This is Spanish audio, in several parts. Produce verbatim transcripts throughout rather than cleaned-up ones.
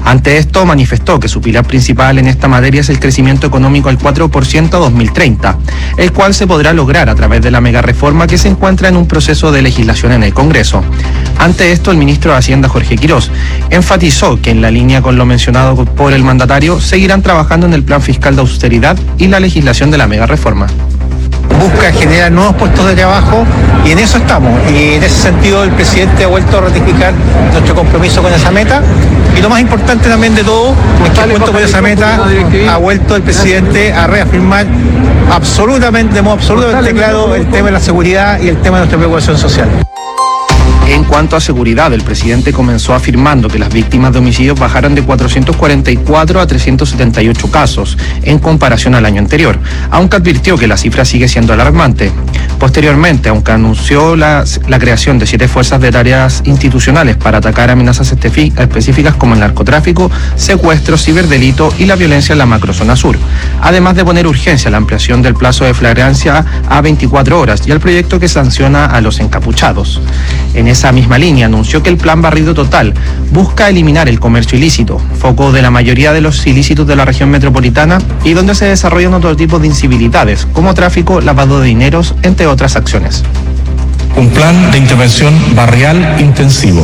Ante esto, manifestó que su pilar principal en esta materia es el crecimiento económico al cuatro por ciento a dos mil treinta, el cual se podrá lograr a través de la megareforma que se encuentra en un proceso de legislación en el Congreso. Ante esto, el ministro de Hacienda, Jorge Quirós, enfatizó que en la línea con lo mencionado por el mandatario, seguirán trabajando en el plan fiscal de austeridad y la legislación de la megareforma. Busca generar nuevos puestos de trabajo y en eso estamos. Y en ese sentido el presidente ha vuelto a ratificar nuestro compromiso con esa meta. Y lo más importante también de todo es que junto con esa meta ha vuelto el presidente a reafirmar absolutamente, de modo absolutamente claro el tema de la seguridad y el tema de nuestra preocupación social. En cuanto a seguridad, el presidente comenzó afirmando que las víctimas de homicidios bajaron de cuatrocientos cuarenta y cuatro a trescientos setenta y ocho casos, en comparación al año anterior, aunque advirtió que la cifra sigue siendo alarmante. Posteriormente, aunque anunció la, la creación de siete fuerzas de tareas institucionales para atacar amenazas específicas como el narcotráfico, secuestro, ciberdelito y la violencia en la macrozona sur, además de poner urgencia a la ampliación del plazo de flagrancia a veinticuatro horas y al proyecto que sanciona a los encapuchados. En esa misma línea anunció que el plan Barrido Total busca eliminar el comercio ilícito, foco de la mayoría de los ilícitos de la región metropolitana y donde se desarrollan otro tipo de incivilidades, como tráfico, lavado de dineros, entre otras acciones. Un plan de intervención barrial intensivo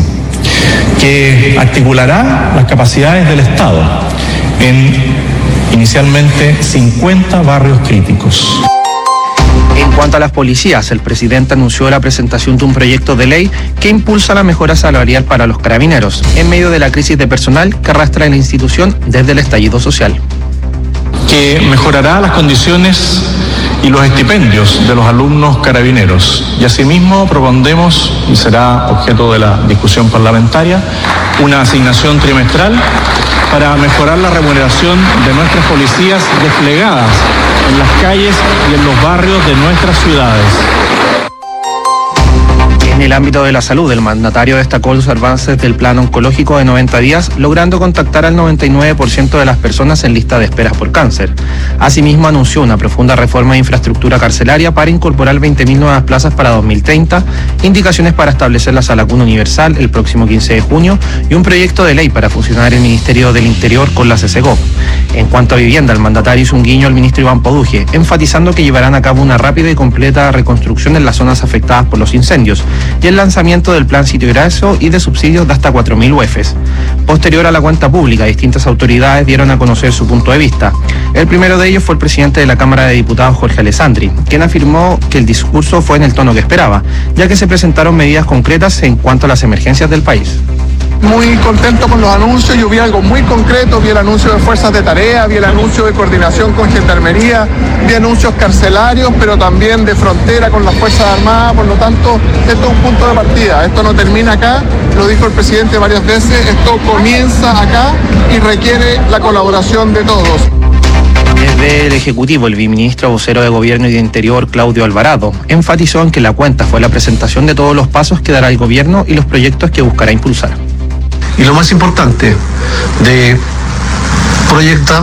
que articulará las capacidades del Estado en inicialmente cincuenta barrios críticos. En cuanto a las policías, el presidente anunció la presentación de un proyecto de ley que impulsa la mejora salarial para los carabineros, en medio de la crisis de personal que arrastra la institución desde el estallido social. Que mejorará las condiciones y los estipendios de los alumnos carabineros. Y asimismo propondremos, y será objeto de la discusión parlamentaria, una asignación trimestral para mejorar la remuneración de nuestras policías desplegadas en las calles y en los barrios de nuestras ciudades. En el ámbito de la salud, el mandatario destacó los avances del plan oncológico de noventa días, logrando contactar al noventa y nueve por ciento de las personas en lista de esperas por cáncer. Asimismo, anunció una profunda reforma de infraestructura carcelaria para incorporar veinte mil nuevas plazas para dos mil treinta, indicaciones para establecer la sala cuna universal el próximo quince de junio y un proyecto de ley para fusionar el Ministerio del Interior con la C S G O. En cuanto a vivienda, el mandatario hizo un guiño al ministro Iván Poduje, enfatizando que llevarán a cabo una rápida y completa reconstrucción en las zonas afectadas por los incendios y el lanzamiento del plan Sitio Graso y de subsidios de hasta cuatro mil U E Fs. Posterior a la cuenta pública, distintas autoridades dieron a conocer su punto de vista. El primero de ellos fue el presidente de la Cámara de Diputados, Jorge Alessandri, quien afirmó que el discurso fue en el tono que esperaba, ya que se presentaron medidas concretas en cuanto a las emergencias del país. Muy contento con los anuncios, yo vi algo muy concreto, vi el anuncio de fuerzas de tarea, vi el anuncio de coordinación con Gendarmería, vi anuncios carcelarios, pero también de frontera con las Fuerzas Armadas, por lo tanto, esto es un punto de partida, esto no termina acá, lo dijo el presidente varias veces, esto comienza acá y requiere la colaboración de todos. Desde el Ejecutivo, el viceministro vocero de Gobierno y de Interior, Claudio Alvarado, enfatizó en que la cuenta fue la presentación de todos los pasos que dará el gobierno y los proyectos que buscará impulsar. Y lo más importante, de proyectar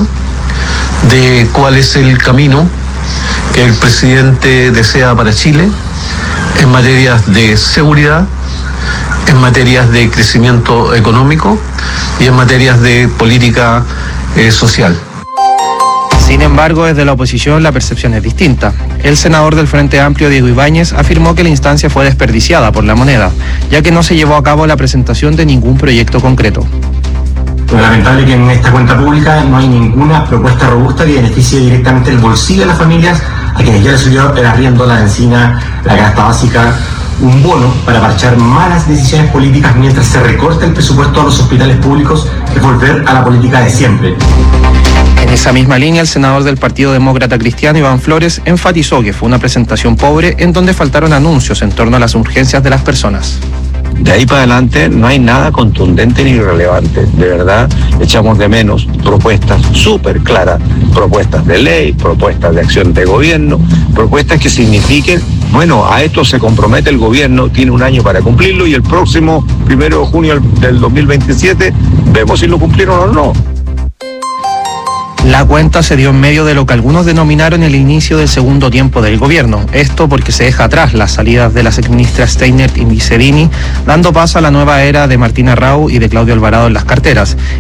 de cuál es el camino que el presidente desea para Chile en materias de seguridad, en materias de crecimiento económico y en materias de política eh, social. Sin embargo, desde la oposición la percepción es distinta. El senador del Frente Amplio, Diego Ibáñez, afirmó que la instancia fue desperdiciada por la moneda, ya que no se llevó a cabo la presentación de ningún proyecto concreto. Lo lamentable que en esta cuenta pública no hay ninguna propuesta robusta que beneficie directamente el bolsillo de las familias a quienes ya les subió el arriendo, la benzina, la canasta básica, un bono para parchar malas decisiones políticas mientras se recorta el presupuesto a los hospitales públicos, es volver a la política de siempre. En esa misma línea, el senador del Partido Demócrata Cristiano, Iván Flores, enfatizó que fue una presentación pobre en donde faltaron anuncios en torno a las urgencias de las personas. De ahí para adelante no hay nada contundente ni relevante. De verdad, echamos de menos propuestas súper claras, propuestas de ley, propuestas de acción de gobierno, propuestas que signifiquen, bueno, a esto se compromete el gobierno, tiene un año para cumplirlo y el próximo primero de junio del dos mil veintisiete vemos si lo cumplieron o no. La cuenta se dio en medio de lo que algunos denominaron el inicio del segundo tiempo del gobierno. Esto porque se deja atrás las salidas de las exministras Steiner y Michelini, dando paso a la nueva era de Martina Rau y de Claudio Alvarado en las carteras.